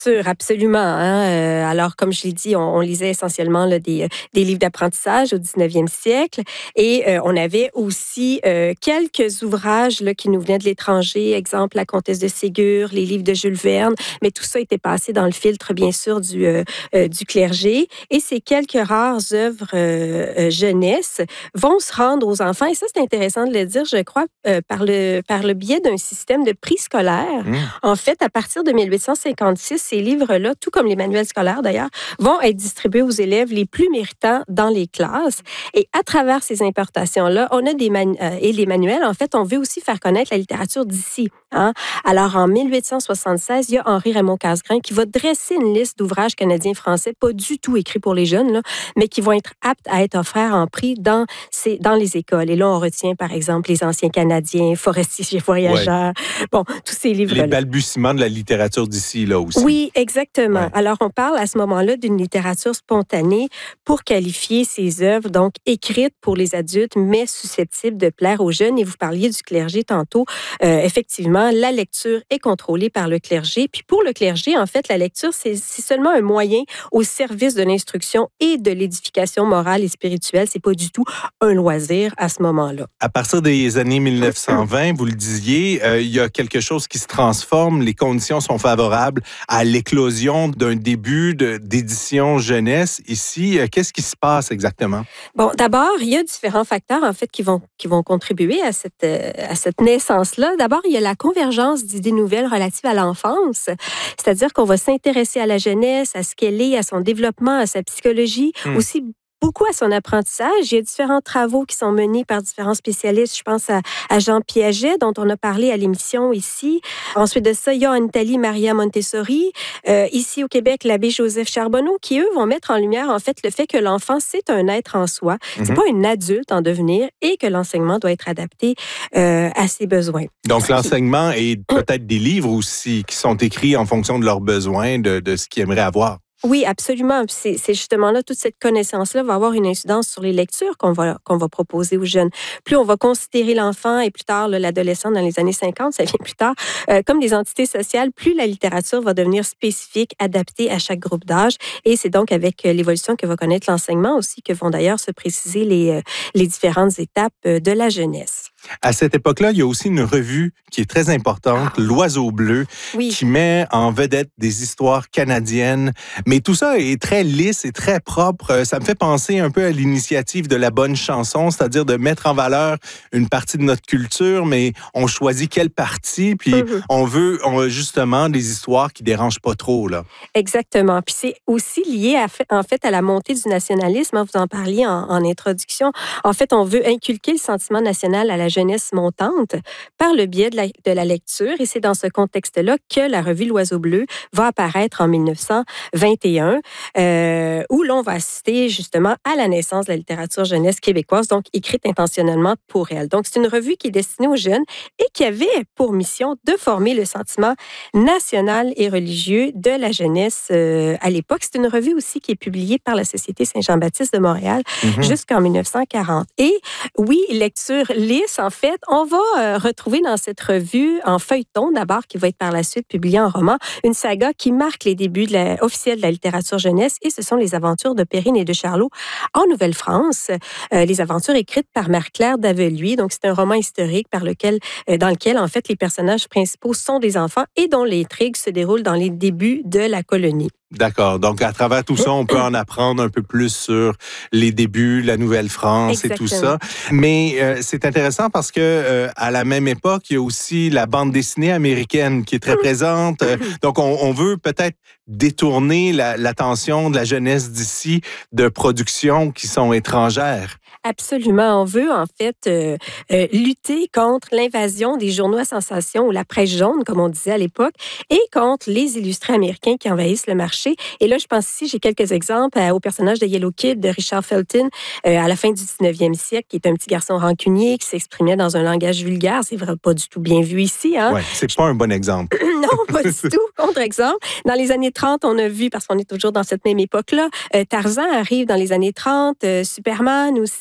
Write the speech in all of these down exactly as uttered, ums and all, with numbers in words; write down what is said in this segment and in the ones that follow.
Sûr, absolument. Hein? Euh, alors, comme je l'ai dit, on, on lisait essentiellement là, des, des livres d'apprentissage au dix-neuvième siècle et euh, on avait aussi euh, quelques ouvrages là, qui nous venaient de l'étranger, exemple La Comtesse de Ségur, les livres de Jules Verne, mais tout ça était passé dans le filtre, bien sûr, du, euh, euh, du clergé. Et ces quelques rares œuvres euh, euh, jeunesse vont se rendre aux enfants, et ça, c'est intéressant de le dire, je crois, euh, par, le, par le biais d'un système de prix scolaire. Mmh. En fait, à partir de mille huit cent cinquante-six, ces livres-là, tout comme les manuels scolaires d'ailleurs, vont être distribués aux élèves les plus méritants dans les classes. Et à travers ces importations-là, on a des manu- euh, et les manuels, en fait, on veut aussi faire connaître la littérature d'ici. Hein? Alors, en mille huit cent soixante-seize, il y a Henri Raymond Casgrain qui va dresser une liste d'ouvrages canadiens-français, pas du tout écrits pour les jeunes, là, mais qui vont être aptes à être offerts en prix dans, ces, dans les écoles. Et là, on retient, par exemple, Les Anciens Canadiens, Forestiers voyageurs, ouais. Bon, tous ces livres-là. Les balbutiements de la littérature d'ici, là aussi. Oui, exactement. Ouais. Alors, on parle à ce moment-là d'une littérature spontanée pour qualifier ces œuvres, donc écrites pour les adultes, mais susceptibles de plaire aux jeunes. Et vous parliez du clergé tantôt. Euh, effectivement, la lecture est contrôlée par le clergé. Puis pour le clergé, en fait, la lecture, c'est, c'est seulement un moyen au service de l'instruction et de l'édification morale et spirituelle. C'est pas du tout un loisir à ce moment-là. À partir des années mille neuf cent vingt, vous le disiez, euh, il y a quelque chose qui se transforme. Les conditions sont favorables à l'éclosion d'un début de, d'édition jeunesse. Ici, euh, qu'est-ce qui se passe exactement? Bon, d'abord, il y a différents facteurs, en fait, qui vont, qui vont contribuer à cette, euh, à cette naissance-là. D'abord, il y a la convergence d'idées nouvelles relatives à l'enfance. C'est-à-dire qu'on va s'intéresser à la jeunesse, à ce qu'elle est, à son développement, à sa psychologie, mmh. aussi beaucoup à son apprentissage. Il y a différents travaux qui sont menés par différents spécialistes. Je pense à, à Jean Piaget, dont on a parlé à l'émission ici. Ensuite de ça, il y a en Italie Maria Montessori. Euh, ici au Québec, l'abbé Joseph Charbonneau, qui, eux, vont mettre en lumière, en fait, le fait que l'enfant, c'est un être en soi. Mm-hmm. C'est pas un adulte en devenir et que l'enseignement doit être adapté euh, à ses besoins. Donc, l'enseignement et peut-être des livres aussi qui sont écrits en fonction de leurs besoins, de, de ce qu'ils aimeraient avoir. Oui, absolument. C'est, c'est justement là, toute cette connaissance-là va avoir une incidence sur les lectures qu'on va, qu'on va proposer aux jeunes. Plus on va considérer l'enfant et plus tard là, l'adolescent dans les années cinquante, ça vient plus tard, euh, comme des entités sociales, plus la littérature va devenir spécifique, adaptée à chaque groupe d'âge. Et c'est donc avec l'évolution que va connaître l'enseignement aussi que vont d'ailleurs se préciser les, les différentes étapes de la jeunesse. À cette époque-là, il y a aussi une revue qui est très importante, ah. L'Oiseau bleu, oui. qui met en vedette des histoires canadiennes. Mais tout ça est très lisse et très propre. Ça me fait penser un peu à l'initiative de la bonne chanson, c'est-à-dire de mettre en valeur une partie de notre culture, mais on choisit quelle partie, puis mm-hmm. on veut on, justement des histoires qui dérangent pas trop, là. Exactement. Puis c'est aussi lié à, en fait à la montée du nationalisme. Vous en parliez en, en introduction. En fait, on veut inculquer le sentiment national à la jeunesse montante par le biais de la, de la lecture. Et c'est dans ce contexte-là que la revue L'Oiseau bleu va apparaître en mille neuf cent vingt et un, euh, où l'on va assister justement à la naissance de la littérature jeunesse québécoise, donc écrite intentionnellement pour elle. Donc, c'est une revue qui est destinée aux jeunes et qui avait pour mission de former le sentiment national et religieux de la jeunesse euh, à l'époque. C'est une revue aussi qui est publiée par la Société Saint-Jean-Baptiste de Montréal mm-hmm. jusqu'en mille neuf cent quarante. Et oui, lecture lisse, en fait, on va euh, retrouver dans cette revue, en feuilleton d'abord, qui va être par la suite publiée en roman, une saga qui marque les débuts de la, officiels de la littérature jeunesse, et ce sont les aventures de Perrine et de Charlot en Nouvelle-France. Euh, les aventures écrites par Marie-Claire Daveluy. Donc, c'est un roman historique par lequel, euh, dans lequel, en fait, les personnages principaux sont des enfants et dont l'intrigue se déroule dans les débuts de la colonie. D'accord. Donc, à travers tout ça, on peut en apprendre un peu plus sur les débuts, la Nouvelle-France Exactement. Et tout ça. Mais euh, c'est intéressant parce que euh, à la même époque, il y a aussi la bande dessinée américaine qui est très présente. Euh, donc, on, on veut peut-être détourner la, l'attention de la jeunesse d'ici de productions qui sont étrangères. Absolument. On veut, en fait, euh, euh, lutter contre l'invasion des journaux à sensation ou la presse jaune, comme on disait à l'époque, et contre les illustrés américains qui envahissent le marché. Et là, je pense ici, j'ai quelques exemples euh, au personnage de Yellow Kid de Richard Felton euh, à la fin du dix-neuvième siècle, qui est un petit garçon rancunier qui s'exprimait dans un langage vulgaire. C'est vrai, pas du tout bien vu ici. Hein? Oui, c'est pas un bon exemple. Non, pas du tout. Contre-exemple. Dans les années trente, on a vu, parce qu'on est toujours dans cette même époque-là, euh, Tarzan arrive dans les années trente, euh, Superman aussi,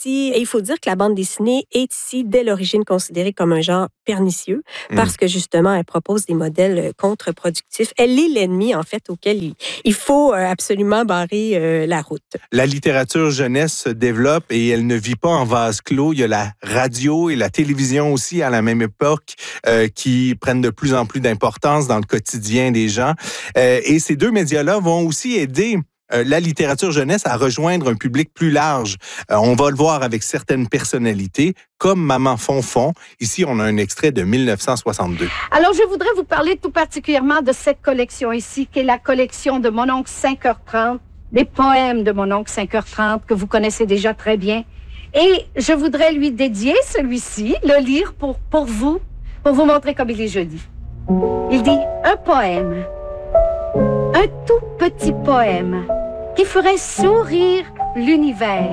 aussi, et il faut dire que la bande dessinée est ici, dès l'origine, considérée comme un genre pernicieux, mmh. parce que justement, elle propose des modèles contre-productifs. Elle est l'ennemi, en fait, auquel il, il faut absolument barrer euh, la route. La littérature jeunesse se développe et elle ne vit pas en vase clos. Il y a la radio et la télévision aussi à la même époque euh, qui prennent de plus en plus d'importance dans le quotidien des gens. Euh, et ces deux médias-là vont aussi aider Euh, la littérature jeunesse à rejoindre un public plus large. Euh, on va le voir avec certaines personnalités, comme Maman Fonfon. Ici, on a un extrait de mille neuf cent soixante-deux. Alors, je voudrais vous parler tout particulièrement de cette collection ici, qui est la collection de mon oncle cinq heures trente, des poèmes de mon oncle cinq heures trente, que vous connaissez déjà très bien. Et je voudrais lui dédier celui-ci, le lire pour, pour vous, pour vous montrer comme il est joli. Il dit « Un poème, un tout petit poème, qui ferait sourire l'univers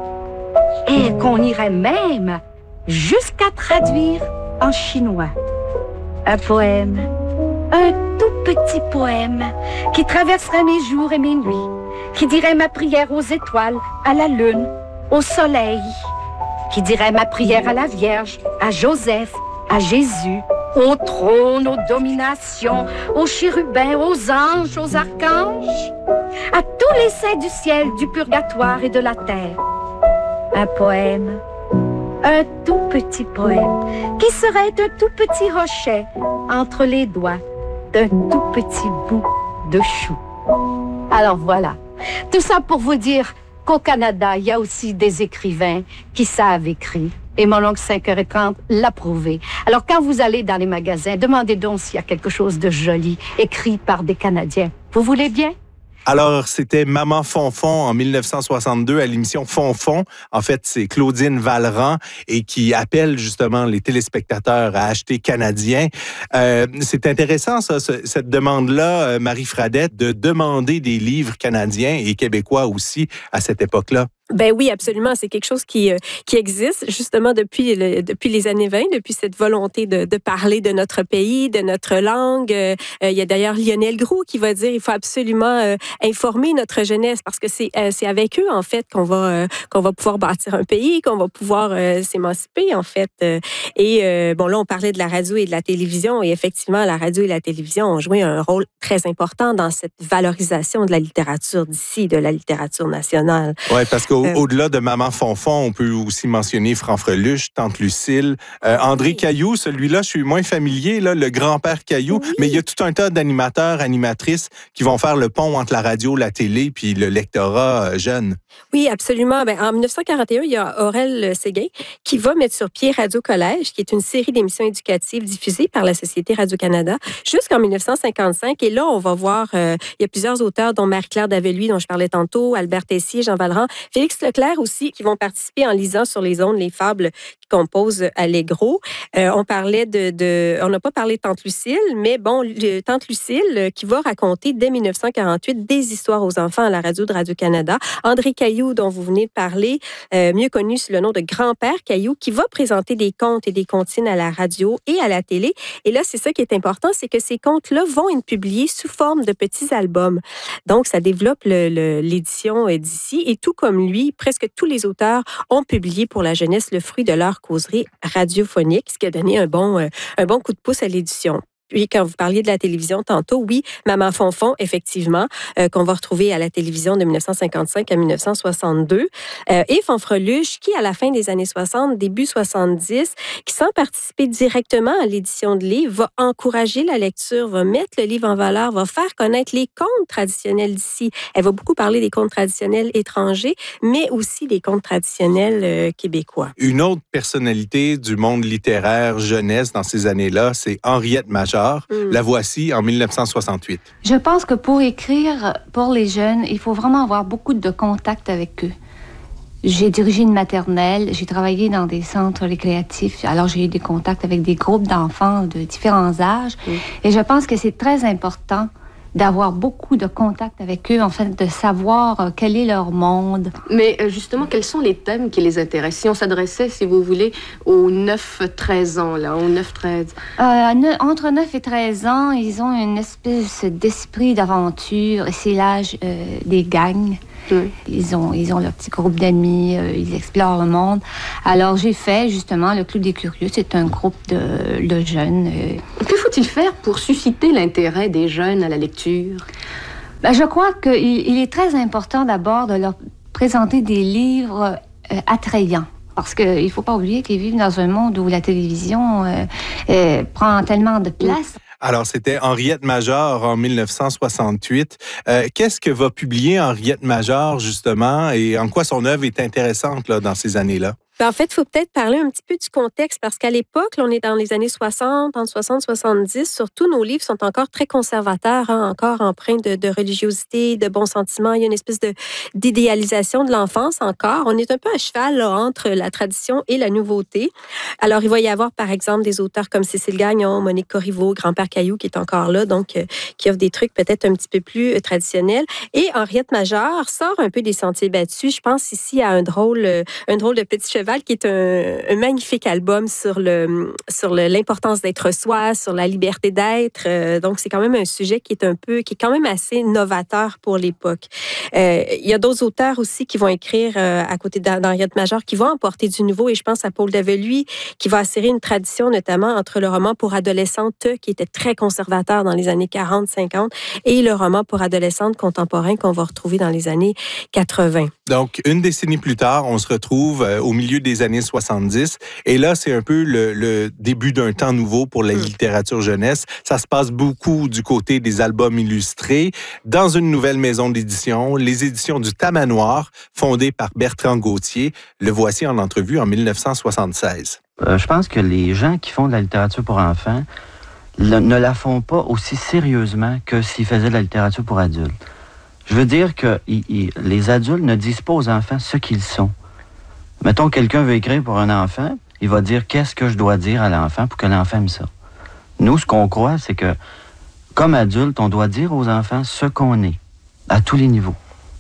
et qu'on irait même jusqu'à traduire en chinois. Un poème, un tout petit poème qui traverserait mes jours et mes nuits, qui dirait ma prière aux étoiles, à la lune, au soleil, qui dirait ma prière à la Vierge, à Joseph, à Jésus, au trône, aux dominations, aux chérubins, aux anges, aux archanges, à tous les saints du ciel, du purgatoire et de la terre. Un poème, un tout petit poème, qui serait un tout petit rocher entre les doigts d'un tout petit bout de chou. Alors voilà, tout ça pour vous dire qu'au Canada, il y a aussi des écrivains qui savent écrire. Et mon oncle cinq heures trente l'a prouvé. Alors, quand vous allez dans les magasins, demandez donc s'il y a quelque chose de joli, écrit par des Canadiens. Vous voulez bien? Alors, c'était Maman Fonfon en mille neuf cent soixante-deux à l'émission Fonfon. En fait, c'est Claudine Vallerand et qui appelle justement les téléspectateurs à acheter canadien. Euh, c'est intéressant, ça, ce, cette demande-là, Marie Fradette, de demander des livres canadiens et québécois aussi à cette époque-là. Ben oui, absolument. C'est quelque chose qui, euh, qui existe justement depuis, le, depuis les années vingt, depuis cette volonté de, de parler de notre pays, de notre langue. Euh, il y a d'ailleurs Lionel Groulx qui va dire il faut absolument euh, informer notre jeunesse parce que c'est, euh, c'est avec eux, en fait, qu'on va, euh, qu'on va pouvoir bâtir un pays, qu'on va pouvoir euh, s'émanciper, en fait. Et euh, bon, là, on parlait de la radio et de la télévision et effectivement, la radio et la télévision ont joué un rôle très important dans cette valorisation de la littérature d'ici, de la littérature nationale. Oui, parce que Euh, Au-delà de Maman Fonfon, on peut aussi mentionner Franfreluche, Tante Lucille, euh, André oui. Caillou, celui-là, je suis moins familier, là, le grand-père Caillou, oui. mais il y a tout un tas d'animateurs, animatrices qui vont faire le pont entre la radio, la télé, puis le lectorat euh, jeune. Oui, absolument. Ben, en dix-neuf cent quarante et un, il y a Aurel Séguin qui va mettre sur pied Radio Collège, qui est une série d'émissions éducatives diffusées par la Société Radio-Canada jusqu'en dix-neuf cent cinquante-cinq. Et là, on va voir, euh, il y a plusieurs auteurs, dont Marie-Claire Daveluy, dont je parlais tantôt, Albert Tessier, Jean Vallerand, Félix Leclerc aussi, qui vont participer en lisant sur les ondes les fables qui composent Allegro. Euh, on parlait de, de... On n'a pas parlé de Tante Lucille, mais bon, Tante Lucille qui va raconter dès dix-neuf cent quarante-huit des histoires aux enfants à la radio de Radio-Canada. André Caillou, dont vous venez de parler, euh, mieux connu sous le nom de Grand-père Caillou, qui va présenter des contes et des comptines à la radio et à la télé. Et là, c'est ça qui est important, c'est que ces contes-là vont être publiés sous forme de petits albums. Donc, ça développe le, le, l'édition d'ici. Et tout comme lui, presque tous les auteurs ont publié pour la jeunesse le fruit de leur causerie radiophonique, ce qui a donné un bon, un bon coup de pouce à l'édition. Puis, quand vous parliez de la télévision tantôt, oui, Maman Fonfon, effectivement, euh, qu'on va retrouver à la télévision de dix-neuf cent cinquante-cinq à dix-neuf cent soixante-deux. Euh, et Fanfreluche, qui, à la fin des années soixante, début soixante-dix, qui, sans participer directement à l'édition de livres, va encourager la lecture, va mettre le livre en valeur, va faire connaître les contes traditionnels d'ici. Elle va beaucoup parler des contes traditionnels étrangers, mais aussi des contes traditionnels euh, québécois. Une autre personnalité du monde littéraire jeunesse dans ces années-là, c'est Henriette Major. Mm. La voici en dix-neuf cent soixante-huit. Je pense que pour écrire pour les jeunes, il faut vraiment avoir beaucoup de contact avec eux. J'ai dirigé une maternelle, j'ai travaillé dans des centres récréatifs, alors j'ai eu des contacts avec des groupes d'enfants de différents âges. Mm. Et je pense que c'est très important d'avoir beaucoup de contacts avec eux, en fait, de savoir euh, quel est leur monde. Mais euh, justement, quels sont les thèmes qui les intéressent? Si on s'adressait, si vous voulez, aux neuf treize ans, là, aux neuf treize. Euh, ne, entre neuf et treize ans, ils ont une espèce d'esprit d'aventure, et c'est l'âge euh, des gangs. Oui. Ils ont, ils ont leur petit groupe d'amis, euh, ils explorent le monde. Alors, j'ai fait, justement, le Club des Curieux. C'est un groupe de, de jeunes. Euh... Que faut-il faire pour susciter l'intérêt des jeunes à la lecture? Ben, je crois qu'il il est très important d'abord de leur présenter des livres euh, attrayants. Parce qu'il ne faut pas oublier qu'ils vivent dans un monde où la télévision euh, euh, prend tellement de place. Alors, c'était Henriette Major en dix-neuf cent soixante-huit. Euh, qu'est-ce que va publier Henriette Major, justement, et en quoi son œuvre est intéressante là, dans ces années-là? Ben, en fait, il faut peut-être parler un petit peu du contexte parce qu'à l'époque, là, on est dans les années soixante, entre soixante et soixante-dix, surtout nos livres sont encore très conservateurs, hein, encore empreints de, de religiosité, de bons sentiments. Il y a une espèce de, d'idéalisation de l'enfance encore. On est un peu à cheval là, entre la tradition et la nouveauté. Alors, il va y avoir, par exemple, des auteurs comme Cécile Gagnon, Monique Corriveau, Grand-Père Caillou qui est encore là, donc euh, qui offre des trucs peut-être un petit peu plus euh, traditionnels. Et Henriette Major sort un peu des sentiers battus. Je pense ici à un drôle, euh, un drôle de petit cheval qui est un, un magnifique album sur, le, sur le, l'importance d'être soi, sur la liberté d'être. Euh, donc, c'est quand même un sujet qui est un peu, qui est quand même assez novateur pour l'époque. Euh, il y a d'autres auteurs aussi qui vont écrire euh, à côté d'Henriette Major qui vont apporter du nouveau et je pense à Paul Develuy qui va assurer une tradition notamment entre le roman pour adolescentes qui était très conservateur dans les années quarante cinquante et le roman pour adolescentes contemporain qu'on va retrouver dans les années quatre-vingts. Donc, une décennie plus tard, on se retrouve euh, au milieu des années soixante-dix. Et là, c'est un peu le, le début d'un temps nouveau pour la littérature jeunesse. Ça se passe beaucoup du côté des albums illustrés dans une nouvelle maison d'édition, les éditions du Tamanoir, fondée par Bertrand Gauthier. Le voici en entrevue en dix-neuf cent soixante-seize. Euh, je pense que les gens qui font de la littérature pour enfants le, ne la font pas aussi sérieusement que s'ils faisaient de la littérature pour adultes. Je veux dire que il, il, les adultes ne disent pas aux enfants ce qu'ils sont. Mettons, quelqu'un veut écrire pour un enfant, il va dire qu'est-ce que je dois dire à l'enfant pour que l'enfant aime ça. Nous, ce qu'on croit, c'est que, comme adulte, on doit dire aux enfants ce qu'on est, à tous les niveaux.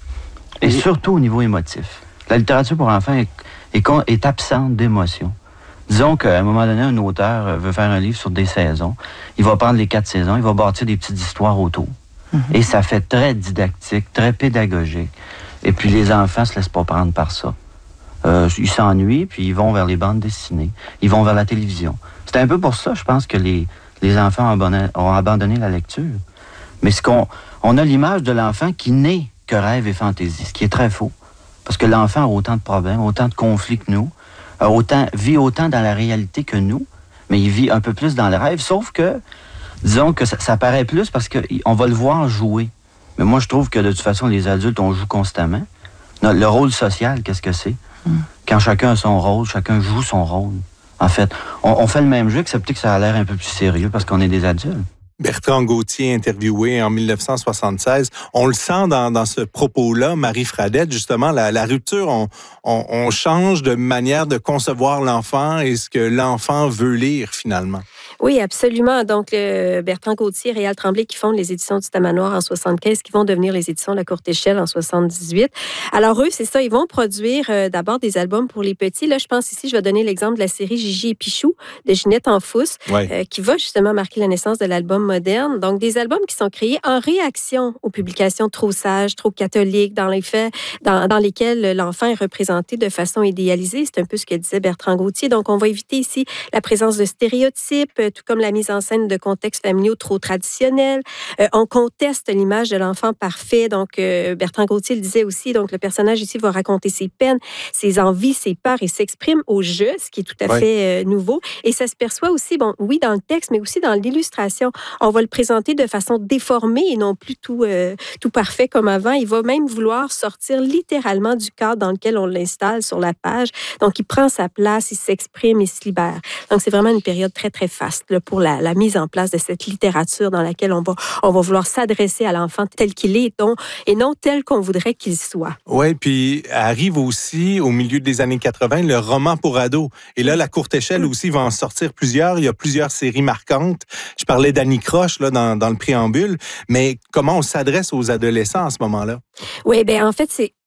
Et oui. Surtout au niveau émotif. La littérature pour enfants est, est, est absente d'émotion. Disons qu'à un moment donné, un auteur veut faire un livre sur des saisons. Il va prendre les quatre saisons, il va bâtir des petites histoires autour. Mm-hmm. Et ça fait très didactique, très pédagogique. Et puis les enfants se laissent pas prendre par ça. Euh, ils s'ennuient, puis ils vont vers les bandes dessinées. Ils vont vers la télévision. C'est un peu pour ça, je pense, que les, les enfants ont abandonné, ont abandonné la lecture. Mais ce qu'on, on a l'image de l'enfant qui n'est que rêve et fantaisie, ce qui est très faux. Parce que l'enfant a autant de problèmes, autant de conflits que nous, a autant, vit autant dans la réalité que nous, mais il vit un peu plus dans le rêve, sauf que, disons que ça, ça paraît plus parce qu'on va le voir jouer. Mais moi, je trouve que de toute façon, les adultes, on joue constamment. Le rôle social, qu'est-ce que c'est? Quand chacun a son rôle, chacun joue son rôle. En fait, on, on fait le même jeu, excepté que ça a l'air un peu plus sérieux parce qu'on est des adultes. Bertrand Gauthier, interviewé en dix-neuf cent soixante-seize. On le sent dans, dans ce propos-là, Marie Fradette, justement, la, la rupture, on, on, on change de manière de concevoir l'enfant et ce que l'enfant veut lire, finalement. Oui, absolument. Donc, le Bertrand Gauthier et Réal Tremblay qui fondent les éditions du Tamanoir en soixante-quinze, qui vont devenir les éditions de la Courte Échelle en soixante-dix-huit. Alors, eux, c'est ça, ils vont produire euh, d'abord des albums pour les petits. Là, je pense ici, je vais donner l'exemple de la série Gigi et Pichou de Ginette Enfousse, ouais. euh, qui va justement marquer la naissance de l'album moderne. Donc, des albums qui sont créés en réaction aux publications trop sages, trop catholiques, dans les faits, dans, dans lesquelles l'enfant est représenté de façon idéalisée. C'est un peu ce que disait Bertrand Gauthier. Donc, on va éviter ici la présence de stéréotypes, tout comme la mise en scène de contextes familiaux trop traditionnels. Euh, on conteste l'image de l'enfant parfait. Donc, euh, Bertrand Gauthier le disait aussi. Donc, le personnage ici va raconter ses peines, ses envies, ses peurs et s'exprime au jeu, ce qui est tout à ouais. fait euh, nouveau. Et ça se perçoit aussi, bon, oui, dans le texte, mais aussi dans l'illustration. On va le présenter de façon déformée et non plus tout, euh, tout parfait comme avant. Il va même vouloir sortir littéralement du cadre dans lequel on l'installe sur la page. Donc, il prend sa place, il s'exprime, il se libère. Donc, c'est vraiment une période très, très faste là, pour la, la mise en place de cette littérature dans laquelle on va, on va vouloir s'adresser à l'enfant tel qu'il est donc, et non tel qu'on voudrait qu'il soit. Oui, puis arrive aussi, au milieu des années quatre-vingts, le roman pour ados. Et là, la Courte Échelle aussi va en sortir plusieurs. Il y a plusieurs séries marquantes. Je parlais d'Annie Croche là, dans, dans le préambule, mais comment on s'adresse aux adolescents à ce moment-là? Oui, bien en fait, c'est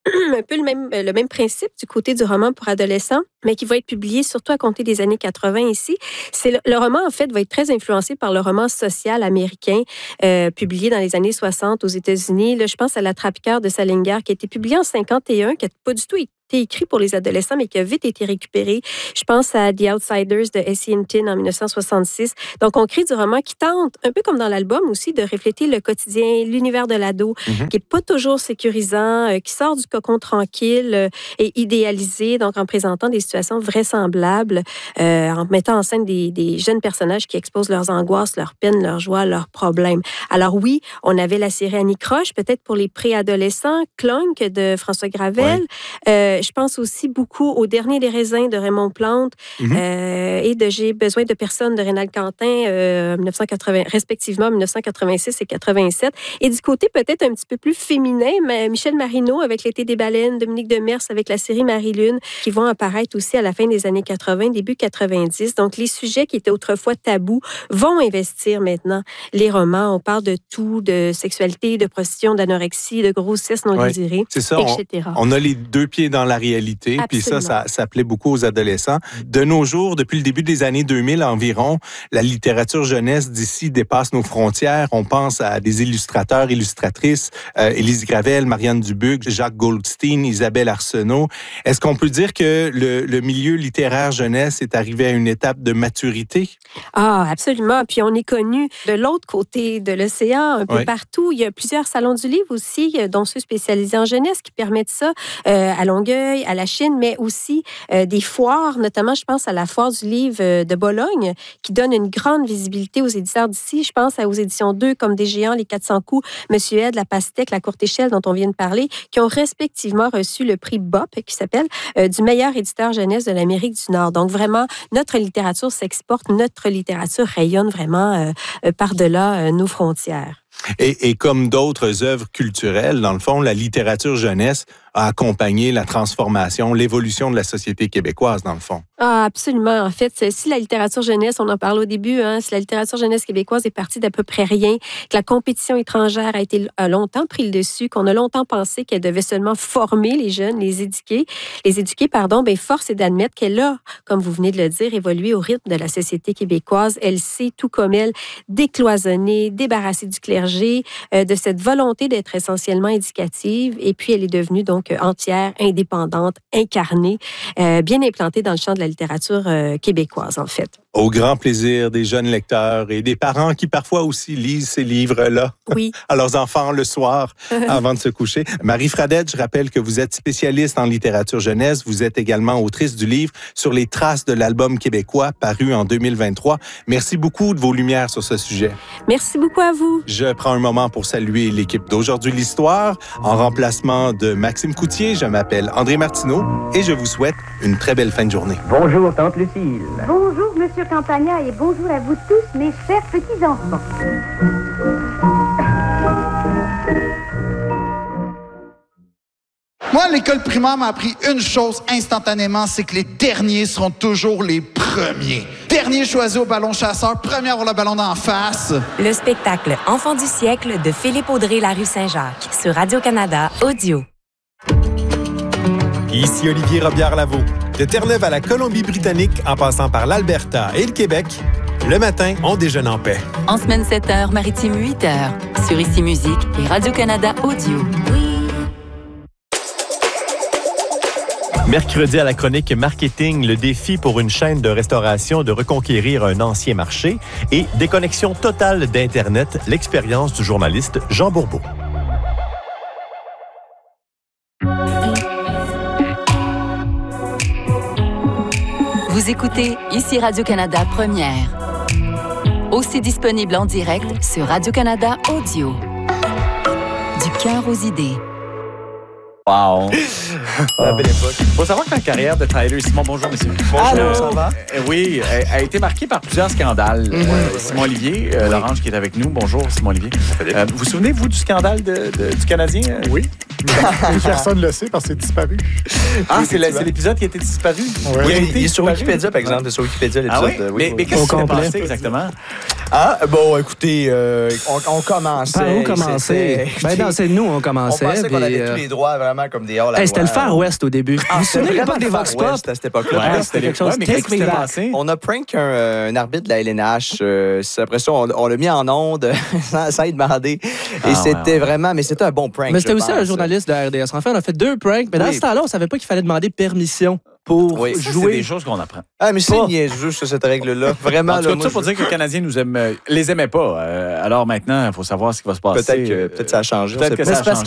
un peu le même, le même principe du côté du roman pour adolescents, mais qui va être publié surtout à compter des années quatre-vingt ici. C'est le, le roman, en fait, va être très influencé par le roman social américain euh, publié dans les années soixante aux États-Unis. Là, je pense à La Trappe-cœur de Salinger, qui a été publié en cinquante et un, qui n'a pas du tout été écrit pour les adolescents, mais qui a vite été récupéré. Je pense à The Outsiders de S E Hinton en dix-neuf cent soixante-six. Donc, on crée du roman qui tente, un peu comme dans l'album aussi, de refléter le quotidien, l'univers de l'ado, mm-hmm. qui n'est pas toujours sécurisant, euh, qui sort du cocon tranquille euh, et idéalisé, donc en présentant des situations vraisemblables, euh, en mettant en scène des, des jeunes personnages qui exposent leurs angoisses, leurs peines, leurs joies, leurs problèmes. Alors oui, on avait la série Annie Croche, peut-être pour les préadolescents, Clunk de François Gravel. Ouais. Euh, je pense aussi beaucoup au Dernier des raisins de Raymond Plante mm-hmm. euh, et de J'ai besoin de personne de Rénal Quentin, euh, dix-neuf cent quatre-vingts, respectivement dix-neuf cent quatre-vingt-six et quatre-vingt-sept. Et du côté peut-être un petit peu plus féminin, mais Michel Marino avec L'été des baleines, Dominique Demers avec la série Marie-Lune, qui vont apparaître aussi à la fin des années quatre-vingts, début quatre-vingt-dix. Donc, les sujets qui étaient autrefois tabous vont investir maintenant les romans. On parle de tout, de sexualité, de prostitution, d'anorexie, de grossesse non désirée, ouais, c'est ça, et cetera. On, on a les deux pieds dans la réalité, puis ça, ça, ça plaît beaucoup aux adolescents. De nos jours, depuis le début des années deux mille environ, la littérature jeunesse d'ici dépasse nos frontières. On pense à des illustrateurs, illustratrices, euh, Élise Gravel, Marianne Dubuc, Jacques Goldstein, Isabelle Arsenault. Est-ce qu'on peut dire que le, le milieu littéraire jeunesse est arrivé à une étape de maturité? Ah, absolument. Puis on est connu de l'autre côté de l'océan, un peu oui. partout. Il y a plusieurs salons du livre aussi, dont ceux spécialisés en jeunesse, qui permettent ça, euh, à Longueuil, à la Chine, mais aussi euh, des foires, notamment, je pense à la foire du livre de Bologne, qui donne une grande visibilité aux éditeurs d'ici. Je pense aux éditions deux, comme Des Géants, Les quatre cents coups, Monsieur Ed, La Pastèque, La Courte Échelle, dont on vient de parler, qui ont respectivement reçu le prix B O P, qui s'appelle euh, du meilleur éditeur jeunesse de l'Amérique du Nord. Donc, vraiment, notre littérature s'exporte, notre littérature rayonne vraiment euh, euh, par-delà euh, nos frontières. Et, et comme d'autres œuvres culturelles, dans le fond, la littérature jeunesse a accompagné la transformation, l'évolution de la société québécoise, dans le fond. Ah, absolument. En fait, si la littérature jeunesse, on en parle au début, hein, si la littérature jeunesse québécoise est partie d'à peu près rien, que la compétition étrangère a été a longtemps pris le dessus, qu'on a longtemps pensé qu'elle devait seulement former les jeunes, les éduquer, les éduquer, pardon, bien, force est d'admettre qu'elle a, comme vous venez de le dire, évolué au rythme de la société québécoise. Elle sait, tout comme elle, décloisonner, débarrasser du clergé, euh, de cette volonté d'être essentiellement éducative, et puis elle est devenue donc entière, indépendante, incarnée, euh, bien implantée dans le champ de la littérature euh, québécoise, en fait. Au grand plaisir des jeunes lecteurs et des parents qui parfois aussi lisent ces livres-là oui. à leurs enfants le soir avant de se coucher. Marie Fradette, je rappelle que vous êtes spécialiste en littérature jeunesse. Vous êtes également autrice du livre Sur les traces de l'album québécois, paru en deux mille vingt-trois. Merci beaucoup de vos lumières sur ce sujet. Merci beaucoup à vous. Je prends un moment pour saluer l'équipe d'Aujourd'hui l'Histoire. En remplacement de Maxime Coutier, je m'appelle André Martineau et je vous souhaite une très belle fin de journée. Bonjour, Tante Lucille. Bonjour, Monsieur Campagna, et bonjour à vous tous, mes chers petits-enfants. Moi, l'école primaire m'a appris une chose instantanément, c'est que les derniers seront toujours les premiers. Dernier choisi au ballon chasseur, premier à avoir le ballon d'en face. Le spectacle Enfant du siècle de Philippe Audrey, La Rue Saint-Jacques, sur Radio-Canada Audio. Ici Olivier Robillard-Lavaux. De Terre-Neuve à la Colombie-Britannique, en passant par l'Alberta et le Québec, le matin, on déjeune en paix. En semaine sept heures, maritime huit heures, sur Ici Musique et Radio-Canada Audio. Oui. Mercredi à la chronique Marketing, le défi pour une chaîne de restauration de reconquérir un ancien marché et déconnexion totale d'Internet, l'expérience du journaliste Jean Bourbeau. Vous écoutez Ici Radio-Canada Première. Aussi disponible en direct sur Radio-Canada Audio. Du cœur aux idées. Wow! La belle époque. Il faut savoir que la carrière de Tyler Simon, bonjour monsieur. Bonjour, Allô. Ça va? Euh, oui, a, a été marquée par plusieurs scandales. Mm-hmm. Euh, Simon Olivier, euh, oui. L'Orange qui est avec nous. Bonjour Simon Olivier. Euh, vous vous souvenez, vous, du scandale de, de, du Canadien? Oui. Personne ne le sait parce que c'est disparu. Ah, c'est, le, c'est l'épisode qui a été disparu? Ouais. Oui, il, il est sur Wikipédia, par exemple. Ouais. Sur Wikipédia, l'épisode. Ah oui? Oui, mais, oui, mais qu'est-ce qui s'est passé exactement? Ah, bon, écoutez, euh, on, on commençait. Par où commencer? Ben non, c'est nous, on commençait. On pensait qu'on avait euh... tous les droits vraiment comme des hors-la-loi. Hey, c'était le Far West au début. Ah, vous vous souvenez de l'époque des Vox Pop? À cette époque-là. Ouais, c'était quelque chose. Ouais, mais qu'est-ce qui s'est passé? On a prank un, un arbitre de la L N H. Euh, après ça, on, on l'a mis en onde sans, sans y demander. Et ah, c'était ouais, ouais. vraiment... Mais c'était un bon prank, Mais c'était aussi pense. un journaliste de la R D S. En fait, on a fait deux pranks. Mais dans oui. ce temps-là, on savait pas qu'il fallait demander permission pour oui, ça, jouer. C'est des choses qu'on apprend. Ah, mais c'est niaiseux, cette règle-là. Vraiment. En tout cas, là, ça pour je... dire que les Canadiens nous aiment, les aimaient pas. Euh, alors maintenant, il faut savoir ce qui va se passer. Peut-être que peut-être ça a changé. Peut-être que ça a changé.